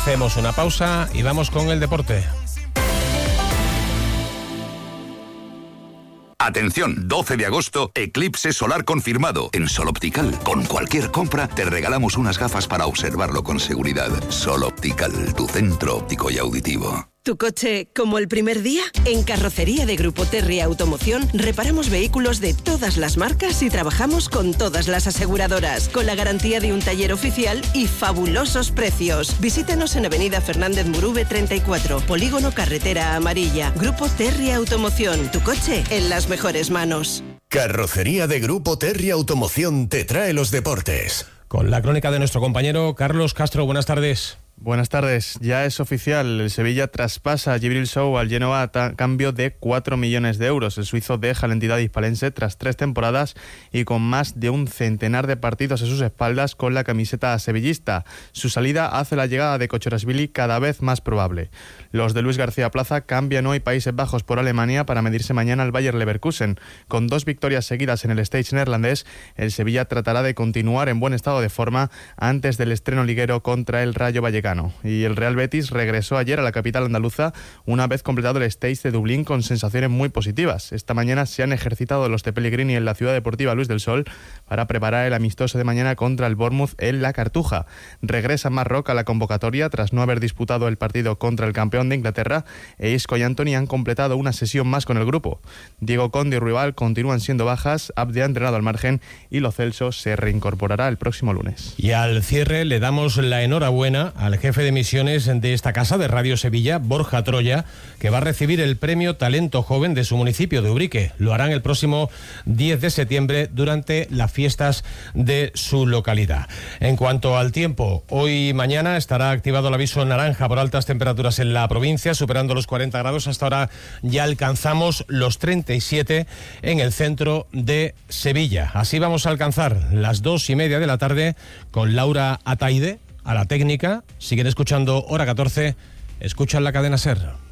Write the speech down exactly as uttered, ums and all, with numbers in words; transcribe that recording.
Hacemos una pausa y vamos con el deporte. Atención, doce de agosto, eclipse solar confirmado. En Sol Optical, con cualquier compra, te regalamos unas gafas para observarlo con seguridad. Sol Optical, tu centro óptico y auditivo. ¿Tu coche como el primer día? En Carrocería de Grupo Terry Automoción reparamos vehículos de todas las marcas y trabajamos con todas las aseguradoras, con la garantía de un taller oficial y fabulosos precios. Visítanos en Avenida Fernández Murube treinta y cuatro, Polígono Carretera Amarilla. Grupo Terry Automoción, tu coche en las mejores manos. Carrocería de Grupo Terry Automoción te trae los deportes. Con la crónica de nuestro compañero Carlos Castro. Buenas tardes. Buenas tardes. Ya es oficial. El Sevilla traspasa a Djibril Sow al Genoa a cambio de cuatro millones de euros. El suizo deja la entidad hispalense tras tres temporadas y con más de un centenar de partidos a sus espaldas con la camiseta sevillista. Su salida hace la llegada de Kochorashvili cada vez más probable. Los de Luis García Plaza cambian hoy Países Bajos por Alemania para medirse mañana al Bayer Leverkusen. Con dos victorias seguidas en el stage neerlandés, el Sevilla tratará de continuar en buen estado de forma antes del estreno liguero contra el Rayo Vallecano. Y el Real Betis regresó ayer a la capital andaluza una vez completado el stage de Dublín con sensaciones muy positivas. Esta mañana se han ejercitado los de Pellegrini en la Ciudad Deportiva Luis del Sol para preparar el amistoso de mañana contra el Bournemouth en La Cartuja. Regresa Marroca a la convocatoria tras no haber disputado el partido contra el campeón de Inglaterra, e Isco y Antony han completado una sesión más con el grupo. Diego Conde y Ruibal continúan siendo bajas, Abde ha entrenado al margen y Lo Celso se reincorporará el próximo lunes. Y al cierre le damos la enhorabuena al jefe de emisiones de esta casa de Radio Sevilla, Borja Troya, que va a recibir el premio Talento Joven de su municipio de Ubrique. Lo harán el próximo diez de septiembre durante las fiestas de su localidad. En cuanto al tiempo, hoy y mañana estará activado el aviso naranja por altas temperaturas en la provincia, superando los cuarenta grados. Hasta ahora ya alcanzamos los treinta y siete en el centro de Sevilla. Así vamos a alcanzar las dos y media de la tarde con Laura Ataide a la técnica. Siguen escuchando Hora catorce, escuchan la cadena SER.